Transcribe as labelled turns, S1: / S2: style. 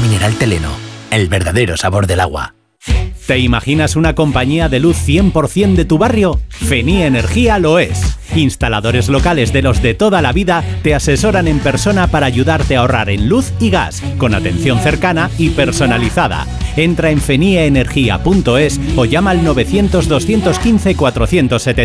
S1: mineral Teleno, el verdadero sabor del agua.
S2: ¿Te imaginas una compañía de luz 100% de tu barrio? Feni Energía lo es. Instaladores locales de los de toda la vida te asesoran en persona para ayudarte a ahorrar en luz y gas, con atención cercana y personalizada. Entra en fenieenergia.es o llama al 900 215 470.